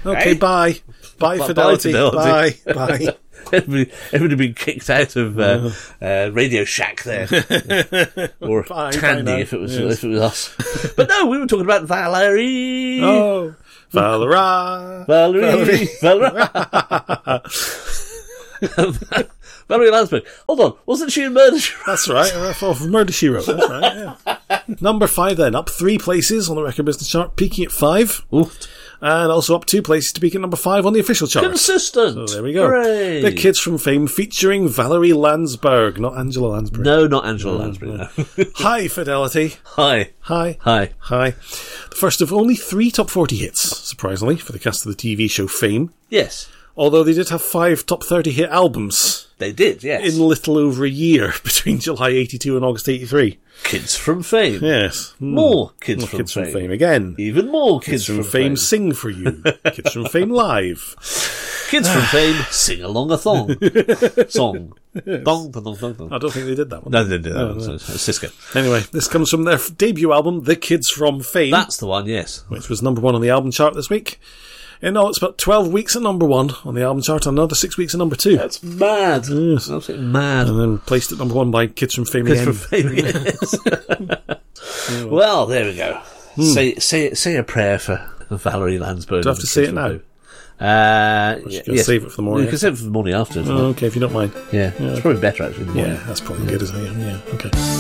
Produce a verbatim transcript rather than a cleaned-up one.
Okay, Hey? bye. Bye, Bye, Fidelity. Fidelity. Bye. Bye. Everybody, everybody been kicked out of uh, uh, Radio Shack there, or Bye, Tandy bye now. if it was Yes. if it was us. But no, we were talking about Valerie. Oh, Valerie. Valerie, Valerie, Valerie Landsberg. Hold on, wasn't she in Murder? She Wrote? That's right. I thought of Murder, She Wrote. That's right, yeah. Number five then, up three places on the Record Business Chart, peaking at five. Oof. And also up two places to peak at number five on the official chart. Consistent. So there we go. Hooray. The Kids from Fame featuring Valerie Landsberg, not Angela Lansbury. No, not Angela Lansbury. No. Hi, Fidelity. Hi, Hi. hi. Hi. The first of only three top forty hits, surprisingly, for the cast of the T V show Fame. Yes, Although they did have five top thirty hit albums they did. Yes, in little over a year between July eighty-two and August eighty-three. Kids from Fame. Yes. Mm. More Kids, More from, Kids fame. from Fame again. Even more Kids, Kids, from, Fame sing for you. Kids from Fame live. Kids from Fame sing along a thong. Song. Dong, dong, dong, dong, dong. I don't think they did that one. No, they didn't do that. No, one. no. So, Cisco. Anyway, this comes from their f- debut album, The Kids from Fame, That's the one, yes. which was number one on the album chart this week. And now it's about twelve weeks at number one on the album chart, and another six weeks at number two. That's mad. Yes. Absolutely mad. And then placed at number one by Kids from Fame Kids again. from Fame, yes. Well, there we go. Say say say a prayer for Valerie Landsberg. Do I have to say it now? Uh, should yeah, I yes. save it for the morning? You can save it for the morning after. Oh, okay, if you don't mind. yeah, it's probably better actually in the morning. Yeah, that's probably good, isn't it? Yeah, okay.